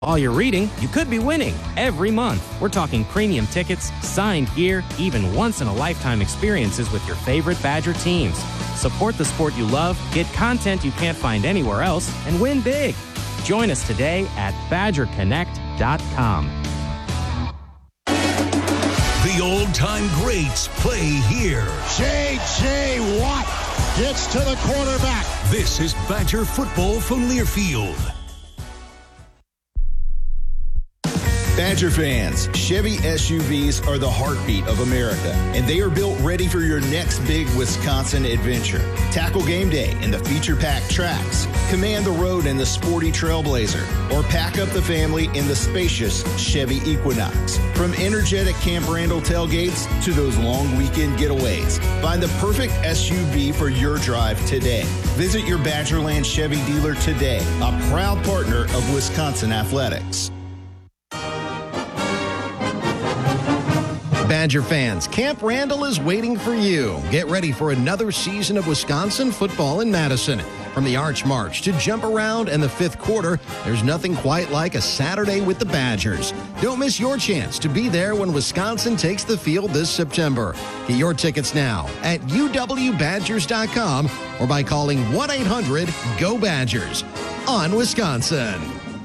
While you're reading, you could be winning every month. We're talking premium tickets, signed gear, even once-in-a-lifetime experiences with your favorite Badger teams. Support the sport you love, get content you can't find anywhere else, and win big. Join us today at BadgerConnect.com. The old-time greats play here. J.J. Watt gets to the quarterback. This is Badger football from Learfield. Badger fans, Chevy SUVs are the heartbeat of America, and they are built ready for your next big Wisconsin adventure. Tackle game day in the feature-packed Trax, command the road in the sporty Trailblazer, or pack up the family in the spacious Chevy Equinox. From energetic Camp Randall tailgates to those long weekend getaways, find the perfect SUV for your drive today. Visit your Badgerland Chevy dealer today, a proud partner of Wisconsin Athletics. Badger fans, Camp Randall is waiting for you. Get ready for another season of Wisconsin football in Madison. From the Arch March to Jump Around and the fifth quarter, there's nothing quite like a Saturday with the Badgers. Don't miss your chance to be there when Wisconsin takes the field this September. Get your tickets now at uwbadgers.com or by calling 1-800-GO-BADGERS on Wisconsin.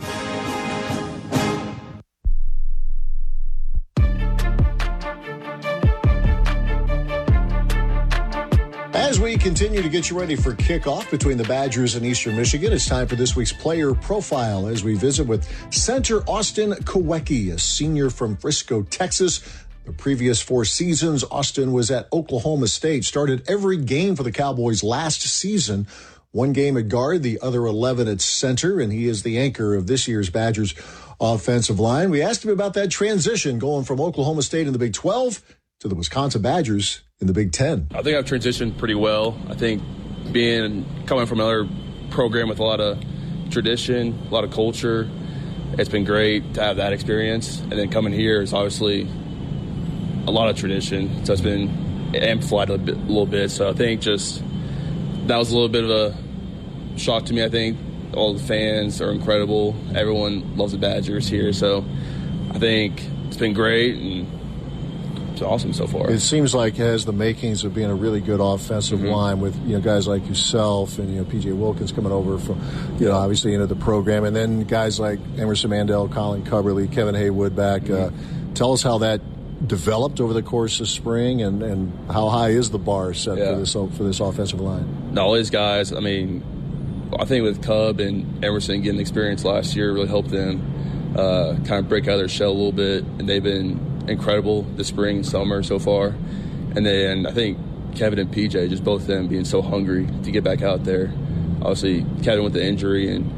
As we continue to get you ready for kickoff between the Badgers and Eastern Michigan, it's time for this week's player profile as we visit with center Austin Kowecki, a senior from Frisco, Texas. The previous 4 seasons, Austin was at Oklahoma State, started every game for the Cowboys last season. 1 game at guard, the other 11 at center, and he is the anchor of this year's Badgers offensive line. We asked him about that transition going from Oklahoma State in the Big 12 to the Wisconsin Badgers in the Big 10. I think I've transitioned pretty well. I think coming from another program with a lot of tradition, a lot of culture, it's been great to have that experience. And then coming here is obviously a lot of tradition, so it's been amplified a little bit. So I think just that was a little bit of a shock to me. I think all the fans are incredible. Everyone loves the Badgers here, so I think it's been great and it's awesome so far. It seems like it has the makings of being a really good offensive line with guys like yourself and P.J. Wilkins coming over from obviously into the program, and then guys like Emerson Mandel, Colin Cubberly, Kevin Haywood back. Tell us how that developed over the course of spring, and how high is the bar set for this offensive line? All these guys, I mean, I think with Cub and Emerson getting experience last year really helped them kind of break out of their shell a little bit, and they've been incredible this spring and summer so far. And then I think Kevin and PJ, just both of them being so hungry to get back out there. Obviously, Kevin with the injury and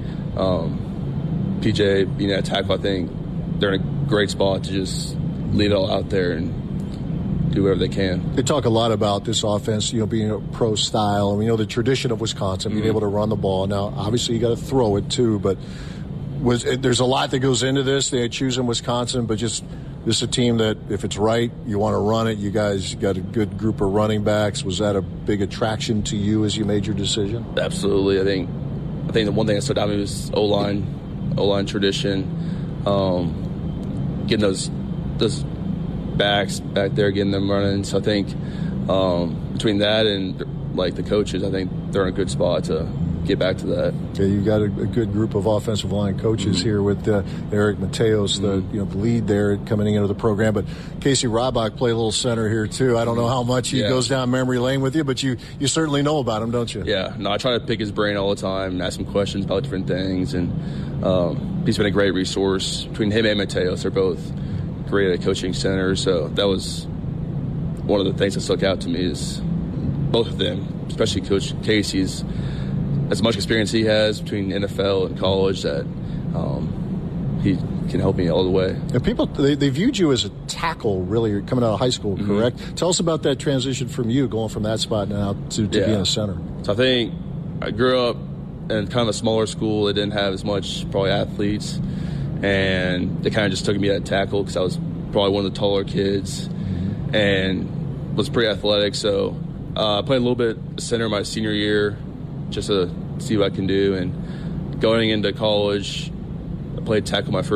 PJ being at tackle, I think they're in a great spot to just leave it all out there and do whatever they can. They talk a lot about this offense, being a pro style. And we know the tradition of Wisconsin, being able to run the ball. Now, obviously, you got to throw it too, but there's a lot that goes into this. They choose in Wisconsin, but just this is a team that if it's right, you want to run it. You guys got a good group of running backs. Was that a big attraction to you as you made your decision? Absolutely. I think the one thing that stood out to me was O-line tradition, getting those backs back there, getting them running. So I think between that and the coaches, I think they're in a good spot to get back to that. Okay, you got a good group of offensive line coaches here with Eric Mateos, the lead there coming into the program. But Casey Robach played a little center here too. I don't know how much he goes down memory lane with you, but you certainly know about him, don't you? Yeah, no, I try to pick his brain all the time and ask him questions about different things. And he's been a great resource. Between him and Mateos, they're both great at coaching center. So that was one of the things that stuck out to me is both of them, especially Coach Casey's, as much experience he has between NFL and college that he can help me all the way. And people, they viewed you as a tackle, really, coming out of high school, correct? Tell us about that transition from you going from that spot now to being a center. So I think I grew up in kind of a smaller school. They didn't have as much probably athletes, and they kind of just took me at tackle because I was probably one of the taller kids and was pretty athletic. So I played a little bit center my senior year just to see what I can do. And going into college, I played tackle my first